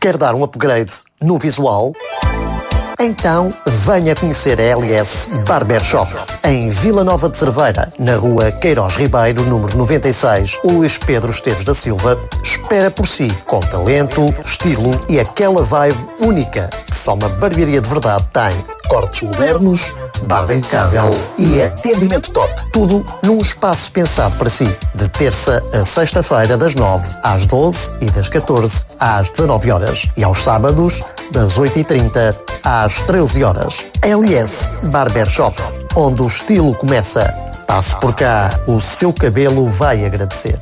Quer dar um upgrade no visual? Então venha conhecer a LS Barbershop em Vila Nova de Cerveira, na rua Queiroz Ribeiro, número 96. O Luís Pedro Esteves da Silva espera por si, com talento, estilo e aquela vibe única que só uma barbearia de verdade tem. Cortes modernos, barba impecável e atendimento top. Tudo num espaço pensado para si. De terça a sexta-feira, das 9 às 12 e das 14 às 19 horas. E aos sábados, das 8h30 às 13 horas. LS Barbershop, onde o estilo começa. Passe por cá, o seu cabelo vai agradecer.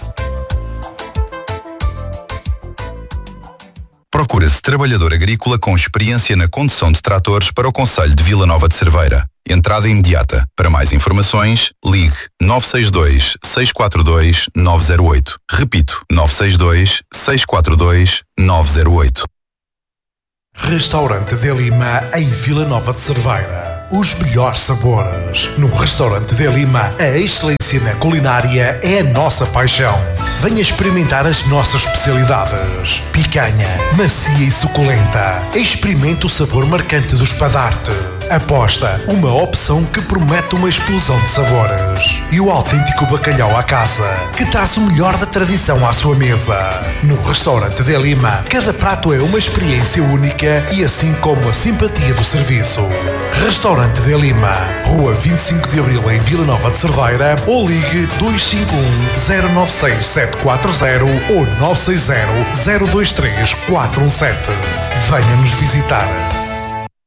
Procura-se trabalhador agrícola com experiência na condução de tratores para o concelho de Vila Nova de Cerveira. Entrada imediata. Para mais informações, ligue 962 642 908. Repito, 962 642 908. Restaurante de Lima, em Vila Nova de Cerveira. Os melhores sabores. No Restaurante de Lima, a excelência na culinária é a nossa paixão. Venha experimentar as nossas especialidades. Picanha, macia e suculenta. Experimente o sabor marcante do espadarte. Aposta, uma opção que promete uma explosão de sabores. E o autêntico bacalhau à casa, que traz o melhor da tradição à sua mesa. No Restaurante de Lima, cada prato é uma experiência única e assim como a simpatia do serviço. Restaurante de Lima, Rua 25 de Abril em Vila Nova de Cerveira ou ligue 251-096-740 ou 960-023-417. Venha nos visitar.